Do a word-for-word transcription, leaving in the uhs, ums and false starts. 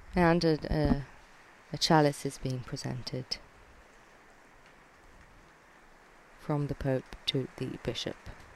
And a, a, a chalice is being presented from the Pope to the Bishop.